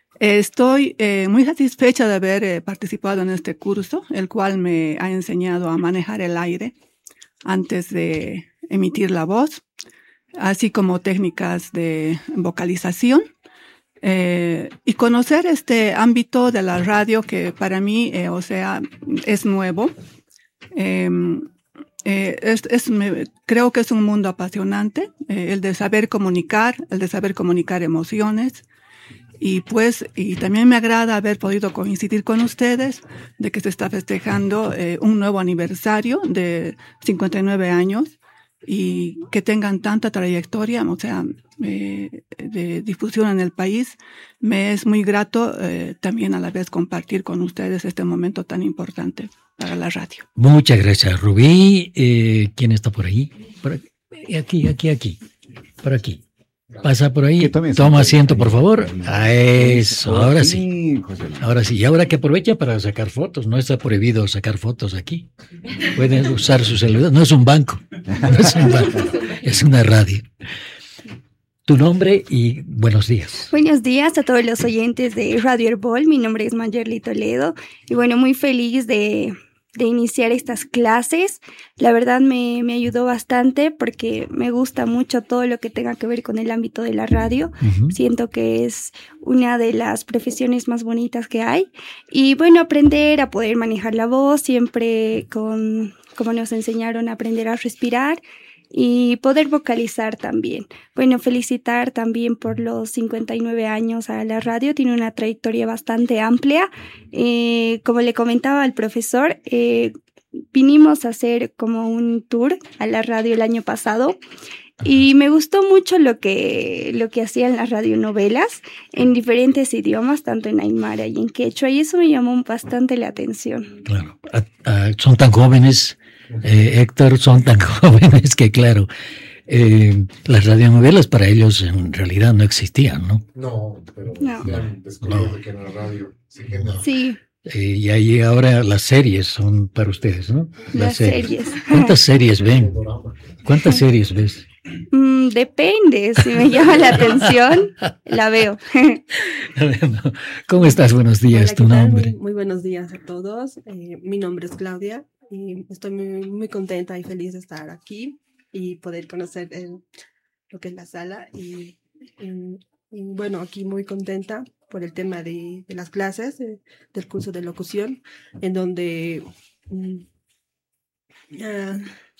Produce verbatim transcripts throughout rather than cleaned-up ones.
Estoy eh, muy satisfecha de haber eh, participado en este curso, el cual me ha enseñado a manejar el aire antes de emitir la voz, así como técnicas de vocalización. Eh, y conocer este ámbito de la radio que para mí, eh, o sea, es nuevo. Eh, eh, es, es, me, creo que es un mundo apasionante, eh, el de saber comunicar, el de saber comunicar emociones. Y pues, y también me agrada haber podido coincidir con ustedes de que se está festejando eh, un nuevo aniversario de cincuenta y nueve años. Y que tengan tanta trayectoria, o sea, eh, de difusión en el país. Me es muy grato eh, también a la vez compartir con ustedes este momento tan importante para la radio. Muchas gracias, Rubí. Eh, ¿Quién está por ahí? Por aquí, aquí, aquí, por aquí. Pasa por ahí, toma asiento, por favor. A eso, ahora sí. Ahora sí, y ahora que aprovecha para sacar fotos. No está prohibido sacar fotos aquí. Pueden usar su celular. No es un banco, no es un banco, es una radio. Tu nombre y buenos días. Buenos días a todos los oyentes de Radio Herbol. Mi nombre es Mayerly Toledo. Y bueno, muy feliz de... de iniciar estas clases. La verdad me, me ayudó bastante porque me gusta mucho todo lo que tenga que ver con el ámbito de la radio. Uh-huh. Siento que es una de las profesiones más bonitas que hay. Y bueno, aprender a poder manejar la voz, siempre con, como nos enseñaron, a aprender a respirar y poder vocalizar también. Bueno, felicitar también por los cincuenta y nueve años a la radio, tiene una trayectoria bastante amplia. Eh, como le comentaba al profesor, eh, vinimos a hacer como un tour a la radio el año pasado y me gustó mucho lo que, lo que hacían las radionovelas en diferentes idiomas, tanto en aymara y en quechua, y eso me llamó bastante la atención. Claro, a, a, son tan jóvenes. Eh, Héctor, son tan jóvenes que claro, eh, las radionovelas para ellos en realidad no existían, ¿no? No, pero no. Han descubierto no. que en la radio sí que no. Sí. Eh, y ahí ahora las series son para ustedes, ¿no? Las, las series. series. ¿Cuántas series ven? ¿Cuántas series ves? Mm, depende, si me llama la atención, la veo. ¿Cómo estás? Buenos días, Hola, tu nombre. Muy, muy buenos días a todos. Eh, mi nombre es Claudia. Y estoy muy, muy contenta y feliz de estar aquí y poder conocer el, lo que es la sala. Y, y, y bueno, aquí muy contenta por el tema de, de las clases, de, del curso de locución, en donde... Um, uh,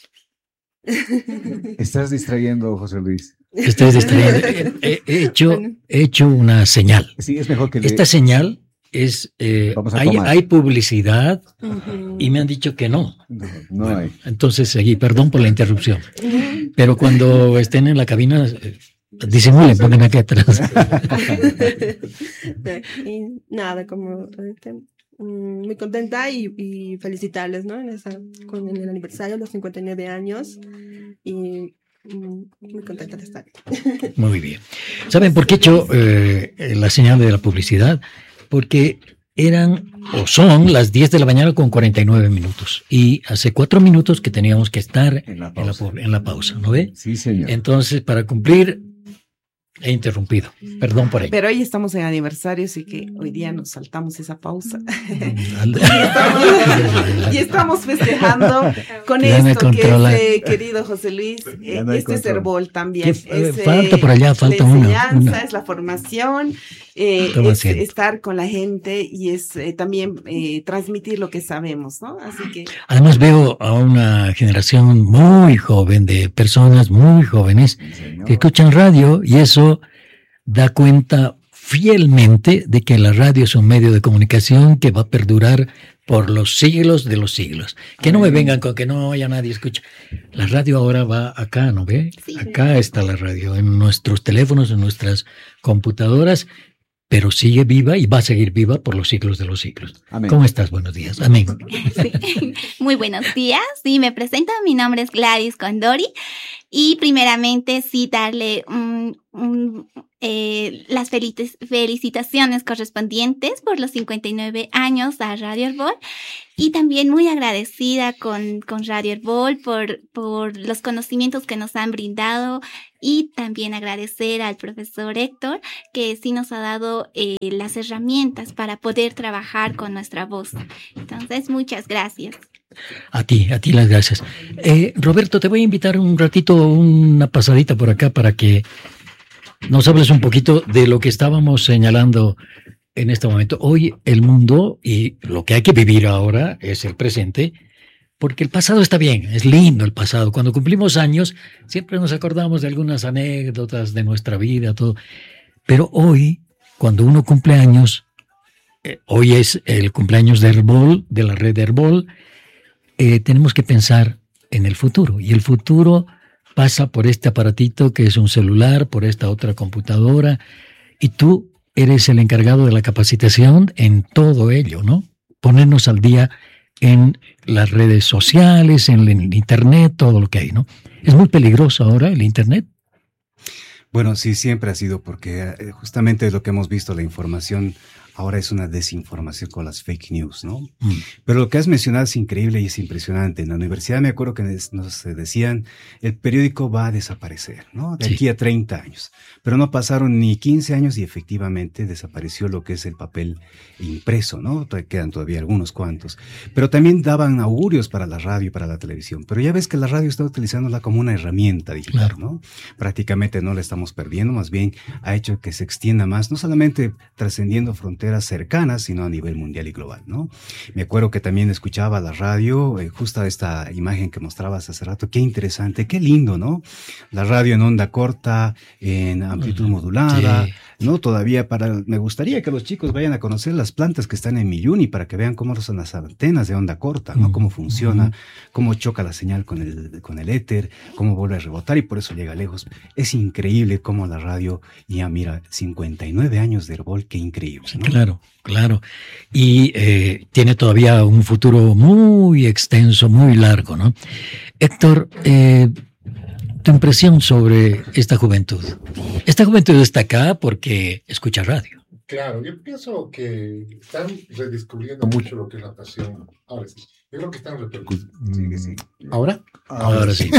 Estás distrayendo, José Luis. Estoy distrayendo. He, he, hecho, bueno. he hecho una señal. Sí, es mejor que... Esta le... señal... Es, eh, hay, hay publicidad uh-huh. y me han dicho que no. No, no bueno, hay. Entonces seguí, perdón por la interrupción. Uh-huh. Pero cuando estén en la cabina, eh, disimulen, pongan aquí atrás. Y nada, como este, muy contenta y, y felicitarles, ¿no? En, esa, con el aniversario de los cincuenta y nueve años. Y muy contenta de estar aquí. Muy bien. ¿Saben por qué he hecho eh, la señal de la publicidad? Porque eran o son las diez de la mañana con cuarenta y nueve minutos. Y hace cuatro minutos que teníamos que estar en la pausa, en la, en la pausa, ¿no ve? Sí, señor. Entonces, para cumplir, he interrumpido. Perdón por ello. Pero hoy estamos en aniversario, así que hoy día nos saltamos esa pausa. Mm, y, estamos, y estamos festejando con ya esto que es, eh, querido José Luis, eh, este es Herbol también. Es, eh, falta por allá, falta la una. enseñanza, una. Es la formación, eh, es estar con la gente y es eh, también eh, transmitir lo que sabemos, ¿no? Así que... Además veo a una generación muy joven, de personas muy jóvenes que escuchan radio y eso da cuenta fielmente de que la radio es un medio de comunicación que va a perdurar por los siglos de los siglos. Que no me vengan con que no haya nadie escucha. La radio ahora va acá, ¿no ve? Sí. Acá está la radio, en nuestros teléfonos, en nuestras computadoras, pero sigue viva y va a seguir viva por los siglos de los siglos. Amén. ¿Cómo estás? Buenos días. Amén. Sí. Muy buenos días. Sí, me presento. Mi nombre es Gladys Condori. Y primeramente sí darle un, un, eh, las felici- felicitaciones correspondientes por los cincuenta y nueve años a Radio Herbol. Y también muy agradecida con, con Radio Herbol por, por los conocimientos que nos han brindado, y también agradecer al profesor Héctor, que sí nos ha dado eh, las herramientas para poder trabajar con nuestra voz. Entonces, muchas gracias. A ti, a ti las gracias. Eh, Roberto, te voy a invitar un ratito, una pasadita por acá para que nos hables un poquito de lo que estábamos señalando en este momento. Hoy el mundo y lo que hay que vivir ahora es el presente, porque el pasado está bien, es lindo el pasado. Cuando cumplimos años siempre nos acordamos de algunas anécdotas de nuestra vida, todo. Pero hoy, cuando uno cumple años, eh, hoy es el cumpleaños de Herbol, de la red Herbol, eh, tenemos que pensar en el futuro. Y el futuro pasa por este aparatito que es un celular, por esta otra computadora, y tú eres el encargado de la capacitación en todo ello, ¿no? Ponernos al día en las redes sociales, en el internet, todo lo que hay, ¿no? Es muy peligroso ahora el internet. Bueno, sí, siempre ha sido, porque justamente es lo que hemos visto, la información ahora es una desinformación con las fake news, ¿no? Mm. Pero lo que has mencionado es increíble y es impresionante. En la universidad me acuerdo que nos decían, el periódico va a desaparecer, ¿no? De sí. aquí a treinta años. Pero no pasaron ni quince años y efectivamente desapareció lo que es el papel impreso, ¿no? Quedan todavía algunos cuantos. Pero también daban augurios para la radio y para la televisión. Pero ya ves que la radio está utilizándola como una herramienta digital, claro. ¿no? Prácticamente no la estamos perdiendo, más bien ha hecho que se extienda más, no solamente trascendiendo fronteras cercanas, sino a nivel mundial y global, ¿no? Me acuerdo que también escuchaba la radio, eh, justo esta imagen que mostrabas hace rato, qué interesante, qué lindo, ¿no? La radio en onda corta, en amplitud modulada, sí. ¿no? Todavía para, me gustaría que los chicos vayan a conocer las plantas que están en Miyuni para que vean cómo son las antenas de onda corta, ¿no? Cómo funciona, uh-huh. cómo choca la señal con el, con el éter, cómo vuelve a rebotar y por eso llega lejos. Es increíble cómo la radio, ya mira, cincuenta y nueve años de Herbol, qué increíble, ¿no? Claro, claro. Y eh, tiene todavía un futuro muy extenso, muy largo, ¿no? Héctor, eh, tu impresión sobre esta juventud. Esta juventud está acá porque escucha radio. Claro, yo pienso que están redescubriendo mucho lo que es la pasión. Ahora sí. Yo creo que están repercutiendo. Sí, sí. ¿Ahora? Ahora sí.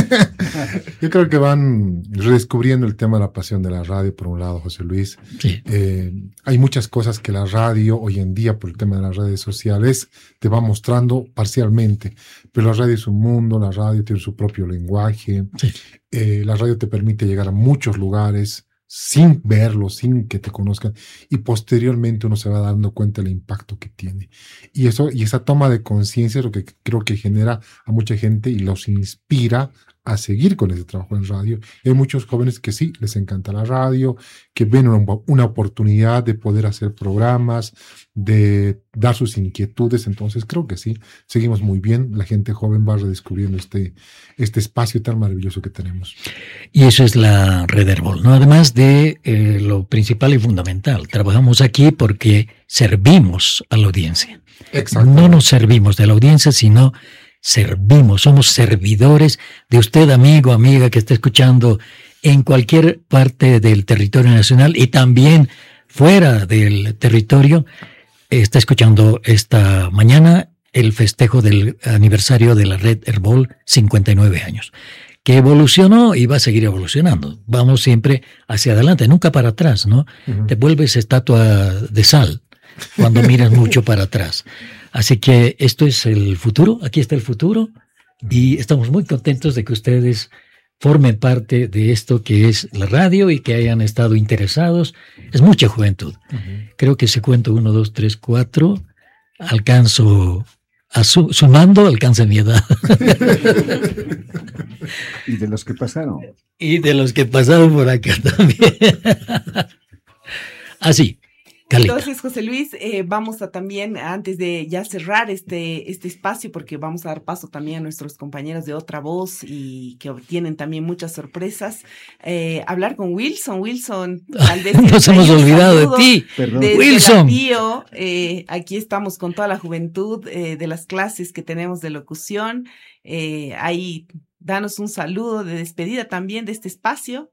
Yo creo que van redescubriendo el tema de la pasión de la radio, por un lado, José Luis. Sí. Eh, hay muchas cosas que la radio hoy en día, por el tema de las redes sociales, te va mostrando parcialmente. Pero la radio es un mundo, la radio tiene su propio lenguaje. Sí. Eh, la radio te permite llegar a muchos lugares sin verlo, sin que te conozcan, y posteriormente uno se va dando cuenta del impacto que tiene. Y eso, y esa toma de conciencia es lo que creo que genera a mucha gente y los inspira a seguir con ese trabajo en radio. Hay muchos jóvenes que sí, les encanta la radio, que ven una, una oportunidad de poder hacer programas, de dar sus inquietudes. Entonces creo que sí, seguimos muy bien. La gente joven va redescubriendo este, este espacio tan maravilloso que tenemos. Y eso es la red Herbol, ¿no? Además de eh, lo principal y fundamental. Trabajamos aquí porque servimos a la audiencia. Exacto. No nos servimos de la audiencia, sino servimos, somos servidores de usted, amigo, amiga, que está escuchando en cualquier parte del territorio nacional y también fuera del territorio. Está escuchando esta mañana el festejo del aniversario de la red Herbol, cincuenta y nueve años, que evolucionó y va a seguir evolucionando. Vamos siempre hacia adelante, nunca para atrás, ¿no? Uh-huh. Te vuelves estatua de sal cuando miras mucho para atrás. Así que esto es el futuro, aquí está el futuro y estamos muy contentos de que ustedes formen parte de esto que es la radio y que hayan estado interesados. Es mucha juventud. Uh-huh. Creo que se cuento uno, dos, tres, cuatro, alcanzo, a su, sumando, alcanza mi edad. Y de los que pasaron. Y de los que pasaron por acá también. Así. Calita. Entonces, José Luis, eh, vamos a también, antes de ya cerrar este, este espacio, porque vamos a dar paso también a nuestros compañeros de Otra Voz y que tienen también muchas sorpresas, eh, hablar con Wilson. Wilson, tal vez nos hemos olvidado de ti. Perdón. Wilson. Pío, eh, aquí estamos con toda la juventud eh, de las clases que tenemos de locución. Eh, hay danos un saludo de despedida también de este espacio.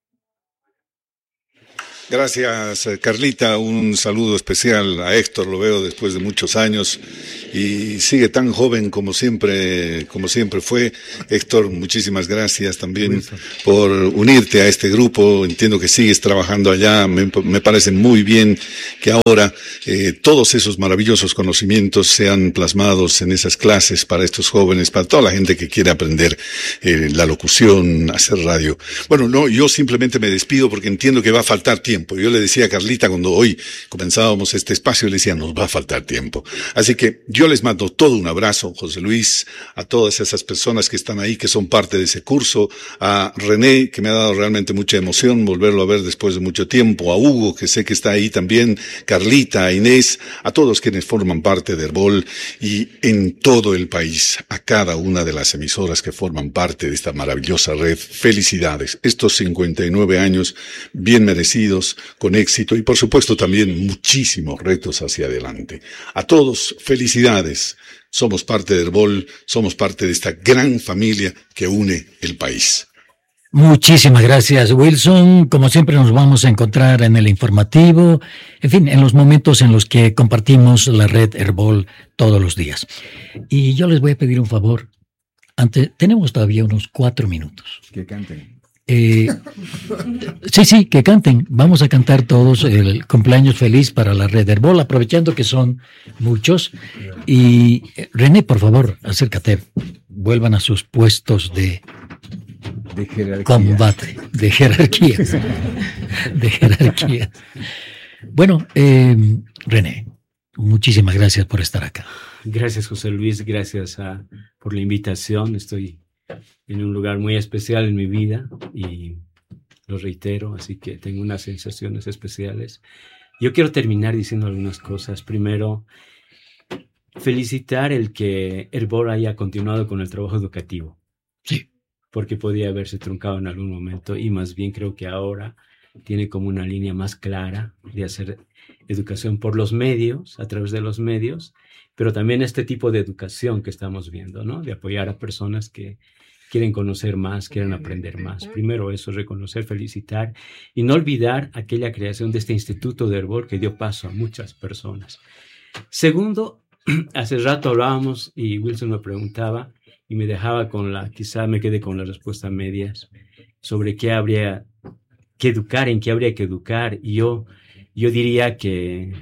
Gracias, Carlita. Un saludo especial a Héctor, lo veo después de muchos años y sigue tan joven como siempre, como siempre fue. Héctor, muchísimas gracias también por unirte a este grupo. Entiendo que sigues trabajando allá. Me, me parece muy bien que ahora eh, todos esos maravillosos conocimientos sean plasmados en esas clases para estos jóvenes, para toda la gente que quiere aprender eh, la locución, hacer radio. Bueno, no, yo simplemente me despido porque entiendo que va a faltar tiempo. Yo le decía a Carlita cuando hoy comenzábamos este espacio, le decía, nos va a faltar tiempo. Así que yo les mando todo un abrazo, José Luis, a todas esas personas que están ahí, que son parte de ese curso, a René, que me ha dado realmente mucha emoción volverlo a ver después de mucho tiempo, a Hugo, que sé que está ahí también, Carlita, a Inés, a todos quienes forman parte de Herbol y en todo el país, a cada una de las emisoras que forman parte de esta maravillosa red. Felicidades, estos cincuenta y nueve años bien merecidos, con éxito y por supuesto también muchísimos retos hacia adelante. A todos, felicidades. Somos parte de Herbol, somos parte de esta gran familia que une el país. Muchísimas gracias, Wilson. Como siempre nos vamos a encontrar en el informativo, en fin, en los momentos en los que compartimos la red Herbol todos los días. Y yo les voy a pedir un favor. Antes, tenemos todavía unos cuatro minutos. Que canten. Eh, sí, sí, que canten. Vamos a cantar todos el cumpleaños feliz para la red Herbol, aprovechando que son muchos. Y René, por favor, acércate. Vuelvan a sus puestos de, de jerarquía. Combate, de jerarquía. De jerarquía. Bueno, eh, René, muchísimas gracias por estar acá. Gracias, José Luis. Gracias a, por la invitación. Estoy en un lugar muy especial en mi vida y lo reitero, así que tengo unas sensaciones especiales. Yo quiero terminar diciendo algunas cosas. Primero, felicitar el que Herbol haya continuado con el trabajo educativo. Sí. Porque podía haberse truncado en algún momento y más bien creo que ahora tiene como una línea más clara de hacer educación por los medios, a través de los medios, pero también este tipo de educación que estamos viendo, ¿no? De apoyar a personas que quieren conocer más, quieren aprender más. Primero eso, reconocer, felicitar y no olvidar aquella creación de este Instituto de Herbol que dio paso a muchas personas. Segundo, hace rato hablábamos y Wilson me preguntaba y me dejaba con la, quizá me quedé con la respuesta a medias sobre qué habría que educar, en qué habría que educar. Y yo, yo diría que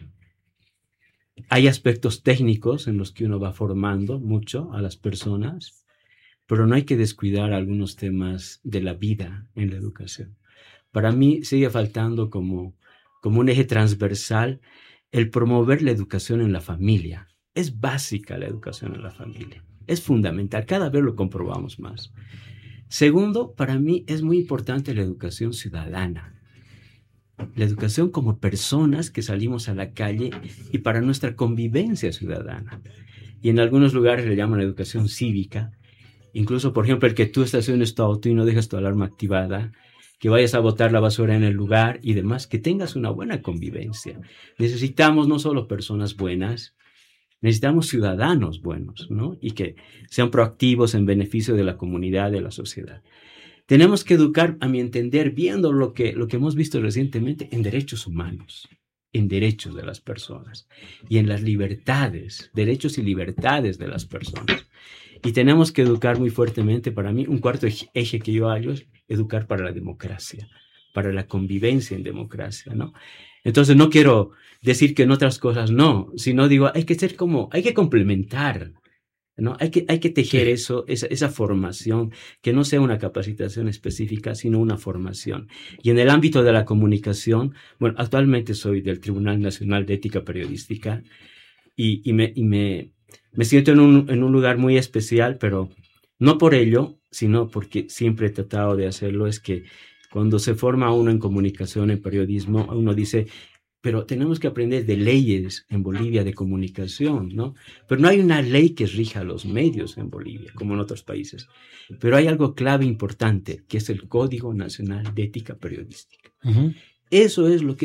hay aspectos técnicos en los que uno va formando mucho a las personas, pero no hay que descuidar algunos temas de la vida en la educación. Para mí sigue faltando como, como un eje transversal el promover la educación en la familia. Es básica la educación en la familia, es fundamental, cada vez lo comprobamos más. Segundo, para mí es muy importante la educación ciudadana. La educación como personas que salimos a la calle y para nuestra convivencia ciudadana. Y en algunos lugares le llaman educación cívica. Incluso, por ejemplo, el que tú estaciones tu auto y no dejas tu alarma activada, que vayas a botar la basura en el lugar y demás, que tengas una buena convivencia. Necesitamos no solo personas buenas, necesitamos ciudadanos buenos, ¿no? Y que sean proactivos en beneficio de la comunidad, de la sociedad. Tenemos que educar, a mi entender, viendo lo que, lo que hemos visto recientemente, en derechos humanos, en derechos de las personas y en las libertades, derechos y libertades de las personas. Y tenemos que educar muy fuertemente, para mí, un cuarto eje que yo hallo es educar para la democracia, para la convivencia en democracia, ¿no? Entonces no quiero decir que en otras cosas no, sino digo, hay que ser como, hay que complementar, ¿no? Hay que, hay que tejer sí. eso, esa, esa formación, que no sea una capacitación específica, sino una formación. Y en el ámbito de la comunicación, bueno, actualmente soy del Tribunal Nacional de Ética Periodística y, y, me, y me, me siento en un, en un lugar muy especial, pero no por ello, sino porque siempre he tratado de hacerlo, es que cuando se forma uno en comunicación, en periodismo, uno dice, pero tenemos que aprender de leyes en Bolivia de comunicación, ¿no? Pero no hay una ley que rija los medios en Bolivia, como en otros países. Pero hay algo clave importante, que es el Código Nacional de Ética Periodística. Uh-huh. Eso es lo que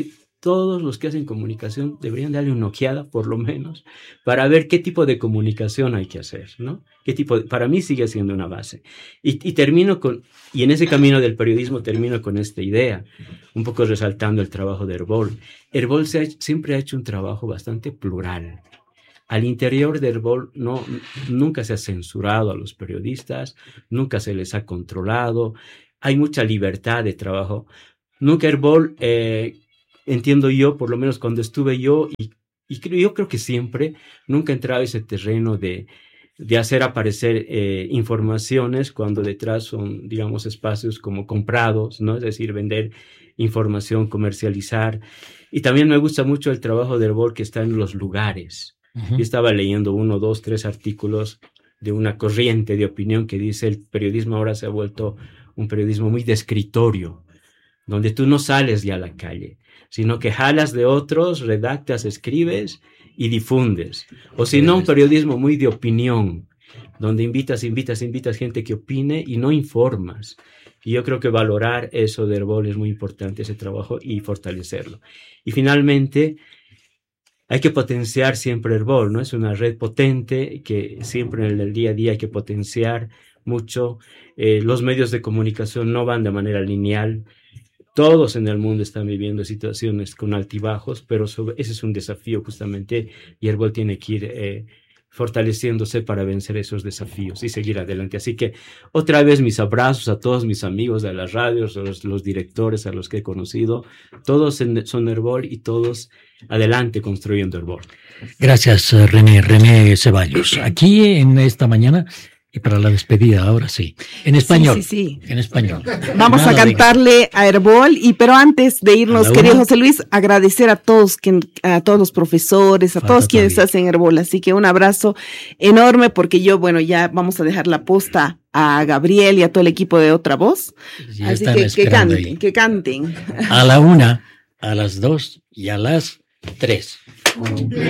todos los que hacen comunicación deberían darle una ojeada, por lo menos, para ver qué tipo de comunicación hay que hacer, ¿no? ¿Qué tipo de, para mí sigue siendo una base. Y, y termino con, y en ese camino del periodismo termino con esta idea, un poco resaltando el trabajo de Herbol. Herbol se ha, siempre ha hecho un trabajo bastante plural. Al interior de Herbol no, nunca se ha censurado a los periodistas, nunca se les ha controlado, hay mucha libertad de trabajo. Nunca Herbol, eh, entiendo yo, por lo menos cuando estuve yo, y, y creo, yo creo que siempre, nunca entraba ese terreno de, de hacer aparecer eh, informaciones cuando detrás son, digamos, espacios como comprados, ¿no? Es decir, vender información, comercializar. Y también me gusta mucho el trabajo de Herbol que está en los lugares. Uh-huh. Yo estaba leyendo uno, dos, tres artículos de una corriente de opinión que dice el periodismo ahora se ha vuelto un periodismo muy de escritorio, donde tú no sales ya a la calle, sino que jalas de otros, redactas, escribes y difundes. O si no, un periodismo muy de opinión, donde invitas, invitas, invitas gente que opine y no informas. Y yo creo que valorar eso de Herbol es muy importante, ese trabajo, y fortalecerlo. Y finalmente, hay que potenciar siempre Herbol, ¿no? Es una red potente que siempre en el día a día hay que potenciar mucho. Eh, los medios de comunicación no van de manera lineal. Todos en el mundo están viviendo situaciones con altibajos, pero sobre, ese es un desafío justamente, y Herbol tiene que ir eh, fortaleciéndose para vencer esos desafíos y seguir adelante. Así que otra vez mis abrazos a todos mis amigos de las radios, a los, los directores a los que he conocido, todos en, son Herbol y todos adelante construyendo Herbol. Gracias, René, René Ceballos. Aquí en esta mañana, y para la despedida, ahora sí. En español. Sí, sí, sí. En español. Vamos Nada a cantarle de... a Herbol, y pero antes de irnos, querido José Luis, agradecer a todos, quien, a todos los profesores, a Falta todos quienes todavía. hacen Herbol. Así que un abrazo enorme, porque yo, bueno, ya vamos a dejar la posta a Gabriel y a todo el equipo de Otra Voz. Ya Así que que canten, ahí. que canten. A la una, a las dos y a las tres.